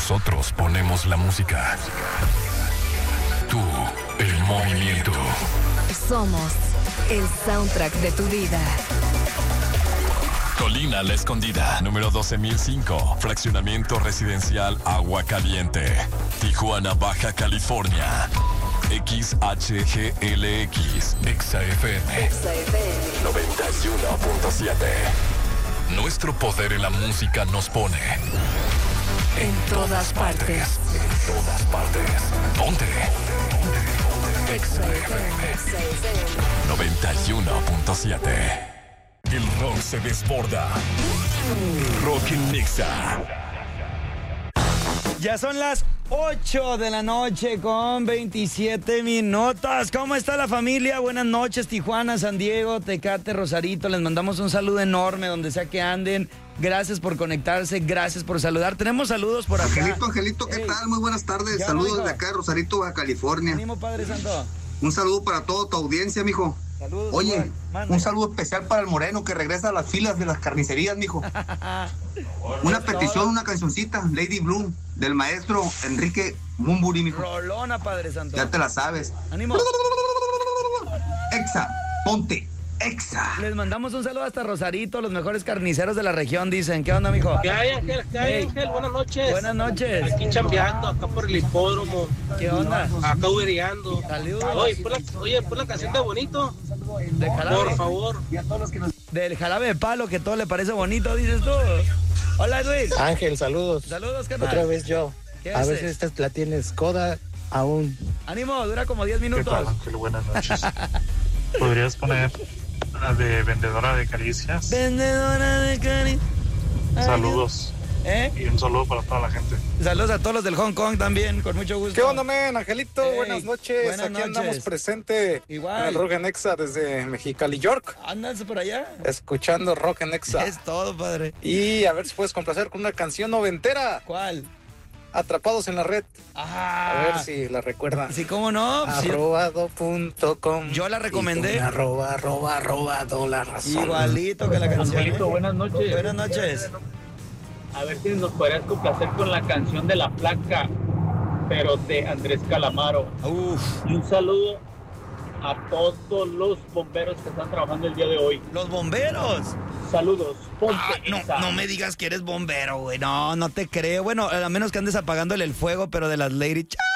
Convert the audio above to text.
Nosotros ponemos la música. Tú, el movimiento. Somos el soundtrack de tu vida. Colina La Escondida, número 12005, fraccionamiento residencial Agua Caliente, Tijuana, Baja California. XHGLX, XFM 91.7. Nuestro poder en la música nos pone En todas partes. En todas partes. Ponte. XFM 91.7. El rock se desborda. Rock en Nexa. Ya son las 8 de la noche con 27 minutos. ¿Cómo está la familia? Buenas noches, Tijuana, San Diego, Tecate, Rosarito. Les mandamos un saludo enorme donde sea que anden. Gracias por conectarse, gracias por saludar. Tenemos saludos por acá. Angelito, ¿qué tal? Muy buenas tardes. Saludos desde acá de Rosarito, Baja California. Ánimo, Padre Santo. Un saludo para toda tu audiencia, mijo. Saludos. Oye, un saludo especial para el Moreno que regresa a las filas de las carnicerías, mijo. Una petición, una cancioncita, Lady Bloom, del maestro Enrique Bumburi, mijo. Rolona, Padre Santo. Ya te la sabes. Ánimo. Exa, ponte, Exa. Les mandamos un saludo hasta Rosarito, los mejores carniceros de la región, dicen. ¿Qué onda, mijo? ¿Qué hay, Ángel? ¿Qué hay, Ángel? Buenas noches. Buenas noches. Aquí chambeando, acá por el hipódromo. ¿Qué onda? Acá ubereando. Saludos. Oye, pon la canción de Bonito. De jarabe. Por favor. Del jarabe de palo, que todo le parece bonito, dices tú. Hola, Edwin. Ángel, saludos. Saludos, carnal. Otra vez yo. ¿Qué A haces? ver si esta la tienes coda aún. Ánimo, dura como 10 ¿Qué minutos. tal, Ángel? Buenas noches. ¿Podrías poner la de Vendedora de Caricias? Vendedora de cari. Saludos. Y un saludo para toda la gente. Saludos a todos los del Hong Kong también, con mucho gusto. ¿Qué onda, men? Angelito, Hey, buenas noches. buenas Aquí noches. andamos presente Igual. en el Rock en Exa desde Mexicali, York. ¿Andas por allá? Escuchando Rock en Exa. Es todo, padre. Y a ver si puedes complacer con una canción noventera. ¿Cuál? Atrapados en la red. Ah, A ver si la recuerdan. sí, cómo no. Sí, Arrobado.com. Yo la recomendé. Arrobado la razón. igualito que la canción. Angelito, buenas noches. Buenas noches. A ver si nos podrías complacer con la canción de La Flaca, pero de Andrés Calamaro. Uf, Y un saludo a todos los bomberos que están trabajando el día de hoy. los bomberos. Saludos. Ponte esa. No me digas que eres bombero, güey. No, no te creo. Bueno, a menos que andes apagándole el fuego, pero de las Lady Chao.